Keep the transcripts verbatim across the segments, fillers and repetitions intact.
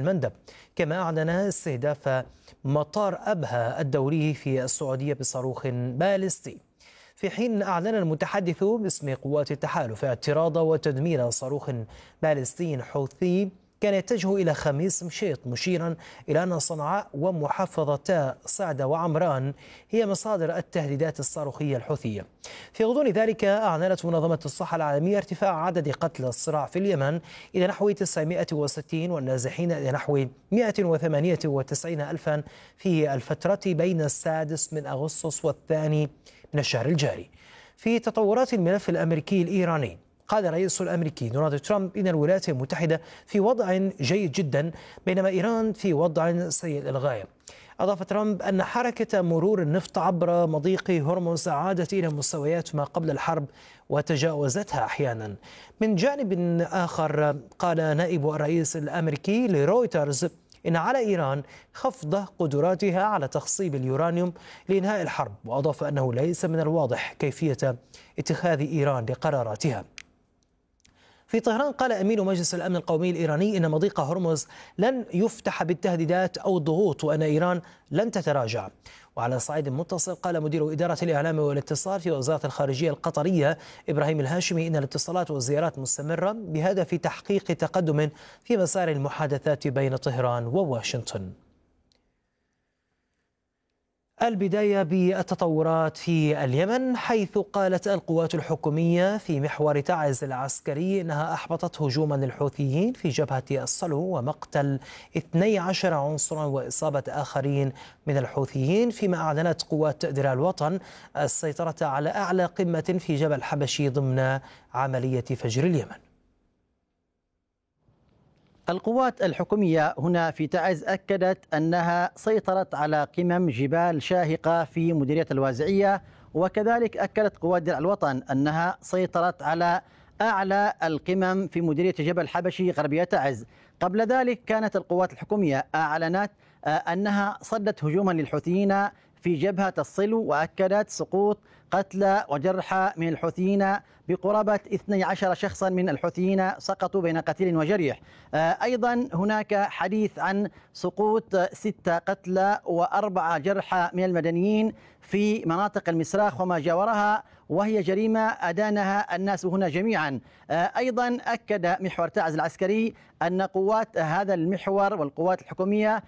المندب. كما أعلن استهداف مطار أبها الدولي في السعودية بصاروخ باليستي، في حين أعلن المتحدث باسم قوات التحالف اعتراض وتدمير صاروخ باليستي حوثي كان يتجه إلى خميس مشيط، مشيرا إلى أن صنعاء ومحافظتا صعدة وعمران هي مصادر التهديدات الصاروخية الحوثية. في غضون ذلك أعلنت منظمة الصحة العالمية ارتفاع عدد قتلى الصراع في اليمن إلى نحو تسعمائة وستين والنازحين إلى نحو مائة وثمانية وتسعين ألفا في الفترة بين السادس من أغسطس والثاني من الشهر الجاري. في تطورات الملف الأمريكي الإيراني، قال الرئيس الأمريكي دونالد ترامب إن الولايات المتحدة في وضع جيد جدا بينما إيران في وضع سيء للغاية. أضاف ترامب أن حركة مرور النفط عبر مضيق هرمز عادت إلى مستويات ما قبل الحرب وتجاوزتها أحيانا. من جانب آخر، قال نائب الرئيس الأمريكي لرويترز إن على إيران خفض قدراتها على تخصيب اليورانيوم لإنهاء الحرب، وأضاف أنه ليس من الواضح كيفية اتخاذ إيران لقراراتها. في طهران، قال أمين مجلس الأمن القومي الإيراني إن مضيق هرمز لن يفتح بالتهديدات أو الضغوط وأن إيران لن تتراجع. وعلى صعيد متصل، قال مدير إدارة الإعلام والاتصال في وزارة الخارجية القطرية إبراهيم الهاشمي إن الاتصالات والزيارات مستمرة بهدف تحقيق تقدم في مسار المحادثات بين طهران وواشنطن. البداية بالتطورات في اليمن، حيث قالت القوات الحكومية في محور تعز العسكري إنها أحبطت هجوما للحوثيين في جبهة الصلو ومقتل اثني عشر عنصرا وإصابة آخرين من الحوثيين، فيما أعلنت قوات درع الوطن السيطرة على أعلى قمة في جبل حبشي ضمن عملية فجر اليمن. القوات الحكومية هنا في تعز أكدت أنها سيطرت على قمم جبال شاهقة في مديرية الوازعية، وكذلك أكدت قوات درع الوطن أنها سيطرت على أعلى القمم في مديرية جبل حبشي غربية تعز. قبل ذلك كانت القوات الحكومية أعلنت أنها صدت هجوما للحوثيين في جبهة الصلو، وأكدت سقوط قتلى وجرحى من الحوثيين بقرابة اثني عشر شخصا من الحوثيين سقطوا بين قتيل وجريح. أيضا هناك حديث عن سقوط ستة قتلى وأربعة جرحى من المدنيين في مناطق المسراخ وما جاورها، وهي جريمة أدانها الناس هنا جميعا. أيضا أكد محور تعز العسكري أن قوات هذا المحور والقوات الحكومية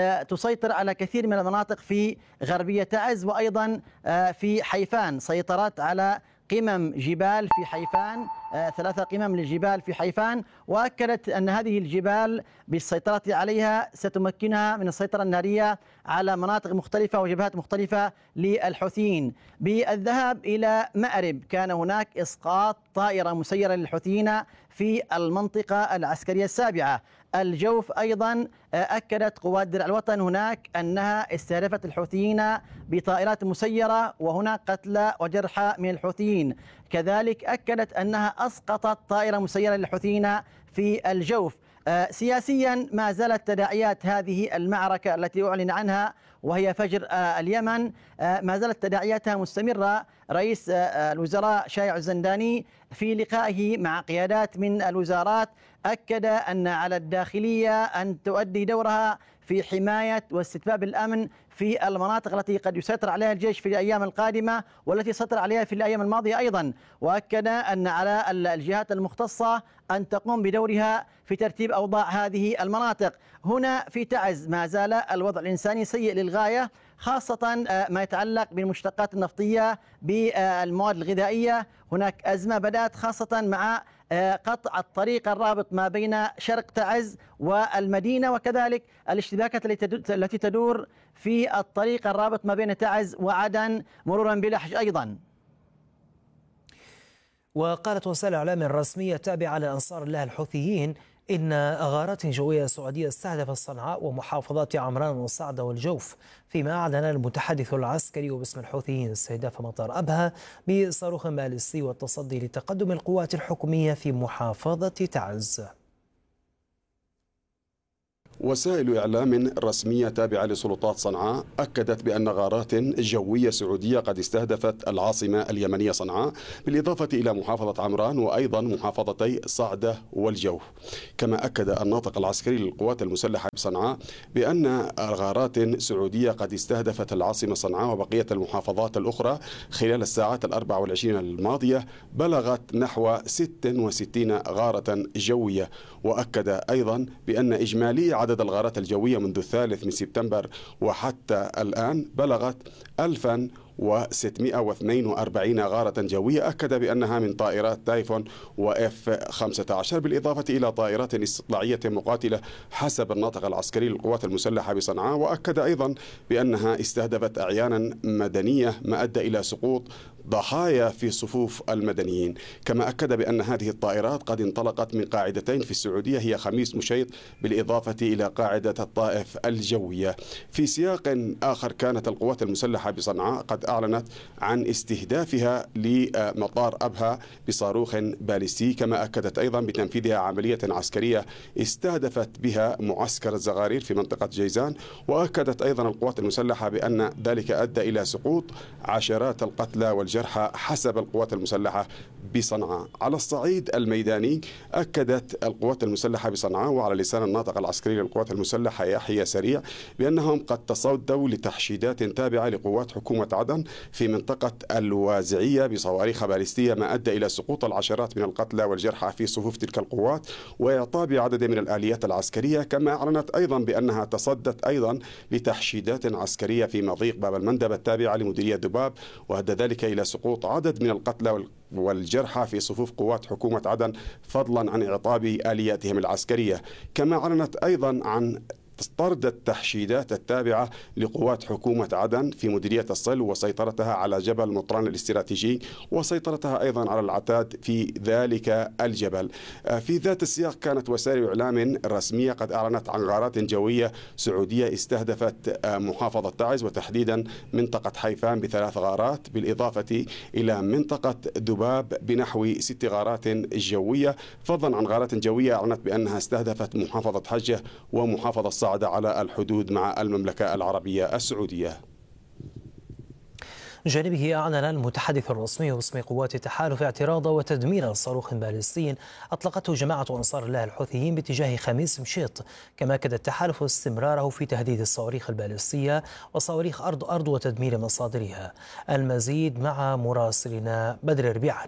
تسيطر على كثير من المناطق في غربية تعز، وأيضا في حيفان سيطرت على قمم جبال في حيفان، ثلاثة قمم للجبال في حيفان، وأكدت أن هذه الجبال بالسيطرة عليها ستمكنها من السيطرة النارية على مناطق مختلفة وجبهات مختلفة للحوثيين. بالذهاب إلى مأرب، كان هناك إسقاط طائرة مسيرة للحوثيين في المنطقة العسكرية السابعة. الجوف أيضا أكدت قوات درع الوطن هناك أنها استهدفت الحوثيين بطائرات مسيرة، وهناك قتلى وجرحى من الحوثيين. كذلك أكدت أنها أسقطت طائرة مسيرة للحوثيين في الجوف. سياسيا ما زالت تداعيات هذه المعركة التي أعلن عنها وهي فجر اليمن ما زالت تداعياتها مستمرة. رئيس الوزراء شايع الزنداني في لقائه مع قيادات من الوزارات أكد أن على الداخلية أن تؤدي دورها في حماية واستتباب الأمن في المناطق التي قد يسيطر عليها الجيش في الأيام القادمة والتي سيطر عليها في الأيام الماضية أيضا. وأكد أن على الجهات المختصة أن تقوم بدورها في ترتيب أوضاع هذه المناطق. هنا في تعز ما زال الوضع الإنساني سيء للغاية، خاصة ما يتعلق بالمشتقات النفطية بالمواد الغذائية. هناك أزمة بدأت خاصة مع قطع الطريق الرابط ما بين شرق تعز والمدينة، وكذلك الاشتباكات التي تدور في الطريق الرابط ما بين تعز وعدن مرورا بلحج أيضا. وقالت وسائل الإعلام الرسمية التابعة لأنصار الله الحوثيين إن غارات جوية سعودية استهدفت صنعاء ومحافظات عمران والصعدة والجوف، فيما أعلن المتحدث العسكري باسم الحوثيين استهداف مطار أبها بصاروخ باليستي والتصدي لتقدم القوات الحكومية في محافظة تعز. وسائل إعلام رسمية تابعة لسلطات صنعاء أكدت بأن غارات جوية سعودية قد استهدفت العاصمة اليمنية صنعاء، بالإضافة إلى محافظة عمران وأيضا محافظتي صعدة والجوف. كما أكد الناطق العسكري للقوات المسلحة بصنعاء بأن غارات سعودية قد استهدفت العاصمة صنعاء وبقية المحافظات الأخرى خلال الساعات الأربع والعشرين الماضية بلغت نحو ست وستين غارة جوية. وأكد أيضا بأن إجمالي عدد الغارات الجوية منذ الثالث من سبتمبر وحتى الآن بلغت ألفا وستمائة واثنين وأربعين غارة جوية، أكد بأنها من طائرات تايفون وإف خمسة عشر بالإضافة إلى طائرات استطلاعية مقاتلة حسب الناطق العسكري للقوات المسلحة بصنعاء. وأكد أيضا بأنها استهدفت أعيانا مدنية ما أدى إلى سقوط ضحايا في صفوف المدنيين. كما أكد بأن هذه الطائرات قد انطلقت من قاعدتين في السعودية هي خميس مشيط بالإضافة إلى قاعدة الطائف الجوية. في سياق آخر كانت القوات المسلحة بصنعاء قد أعلنت عن استهدافها لمطار أبها بصاروخ باليستي، كما أكدت أيضا بتنفيذها عملية عسكرية استهدفت بها معسكر الزغارير في منطقة جيزان. وأكدت أيضا القوات المسلحة بأن ذلك أدى إلى سقوط عشرات القتلى والجرحى حسب القوات المسلحة بصنعاء. على الصعيد الميداني أكدت القوات المسلحة بصنعاء وعلى لسان الناطق العسكري للقوات المسلحة يحيى سريع بأنهم قد تصدوا لتحشيدات تابعة لقوات حكومة عدن في منطقة الوازعية بصواريخ باليستية، ما أدى إلى سقوط العشرات من القتلى والجرحى في صفوف تلك القوات وإعطاء بعدد من الآليات العسكرية. كما أعلنت أيضا بأنها تصدت أيضا لتحشيدات عسكرية في مضيق باب المندب التابعة لمديرية ذباب، وأدى ذلك إلى سقوط عدد من القتلى والجرحى في صفوف قوات حكومة عدن فضلا عن إعطاء آلياتهم العسكرية. كما أعلنت أيضا عن طرد التحشيدات التابعة لقوات حكومة عدن في مديرية الصل وسيطرتها على جبل مطران الاستراتيجي وسيطرتها أيضا على العتاد في ذلك الجبل. في ذات السياق كانت وسائل إعلام رسمية قد أعلنت عن غارات جوية سعودية استهدفت محافظة تعز وتحديدا منطقة حيفان بثلاث غارات، بالإضافة إلى منطقة ذباب بنحو ست غارات جوية، فضلا عن غارات جوية أعلنت بأنها استهدفت محافظة حجة ومحافظة صعدة على الحدود مع المملكة العربية السعودية. جانبه أعلن المتحدث الرسمي باسم قوات التحالف اعتراض وتدمير صاروخ باليستي أطلقته جماعة أنصار الله الحوثيين باتجاه خميس مشيط. كما أكد التحالف استمراره في تهديد الصواريخ الباليستية وصواريخ أرض أرض وتدمير مصادرها. المزيد مع مراسلنا بدر ربيعان.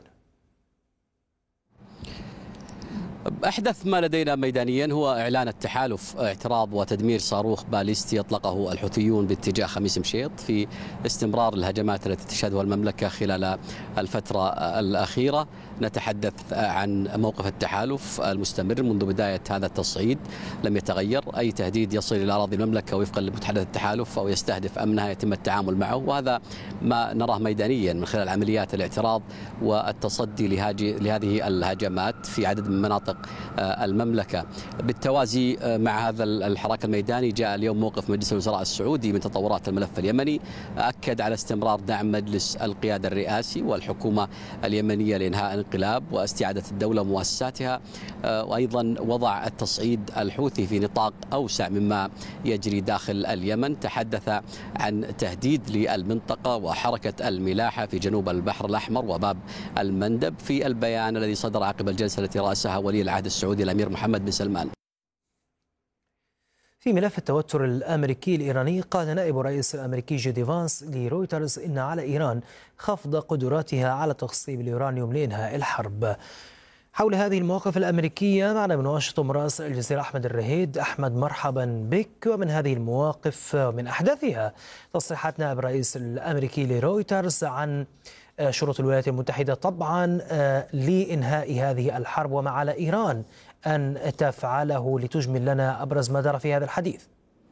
أحدث ما لدينا ميدانيا هو إعلان التحالف اعتراض وتدمير صاروخ باليستي أطلقه الحوثيون باتجاه خميس مشيط في استمرار الهجمات التي تشهدها المملكة خلال الفترة الأخيرة. نتحدث عن موقف التحالف المستمر منذ بداية هذا التصعيد، لم يتغير. أي تهديد يصل إلى أراضي المملكة وفقا لمتحدث التحالف أو يستهدف أمنها يتم التعامل معه، وهذا ما نراه ميدانيا من خلال عمليات الاعتراض والتصدي لهذه الهجمات في عدد من مناطق المملكة. بالتوازي مع هذا الحراك الميداني جاء اليوم موقف مجلس الوزراء السعودي من تطورات الملف اليمني، أكد على استمرار دعم مجلس القيادة الرئاسي والحكومة اليمنية لإنهاء الانقلاب واستعادة الدولة ومؤسساتها، وأيضا وضع التصعيد الحوثي في نطاق أوسع مما يجري داخل اليمن. تحدث عن تهديد للمنطقة وحركة الملاحة في جنوب البحر الأحمر وباب المندب في البيان الذي صدر عقب الجلسة التي رأسها ولي العهد السعودي الأمير محمد بن سلمان. في ملف التوتر الأمريكي الإيراني، قال نائب الرئيس الأمريكي جي دي فانس لرويترز إن على إيران خفض قدراتها على تخصيب اليورانيوم لإنهاء الحرب. حول هذه المواقف الأمريكية معنا من واشنطن مراسل الجزيرة أحمد الرهيد. أحمد، مرحبا بك. ومن هذه المواقف من أحداثها تصريحات نائب الرئيس الأمريكي لرويترز عن شروط الولايات المتحدة طبعا لإنهاء هذه الحرب، وما على إيران أن تفعله، لتجمل لنا أبرز ما دار في هذا الحديث.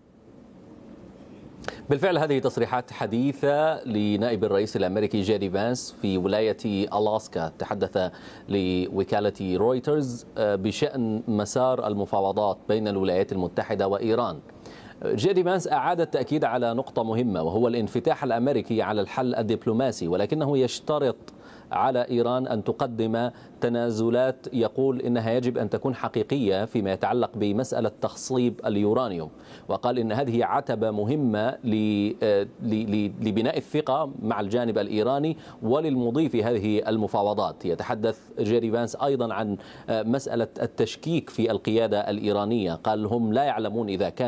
بالفعل هذه تصريحات حديثة لنائب الرئيس الأمريكي جي دي فانس في ولاية ألاسكا، تحدث لوكالة رويترز بشأن مسار المفاوضات بين الولايات المتحدة وإيران. جي دي فانس أعاد التأكيد على نقطة مهمة، وهو الانفتاح الأمريكي على الحل الدبلوماسي، ولكنه يشترط على إيران أن تقدم تنازلات يقول إنها يجب أن تكون حقيقية فيما يتعلق بمسألة تخصيب اليورانيوم، وقال إن هذه عتبة مهمة لبناء الثقة مع الجانب الإيراني وللمضي في هذه المفاوضات. يتحدث جيري فانس أيضا عن مسألة التشكيك في القيادة الإيرانية، قال هم لا يعلمون إذا كان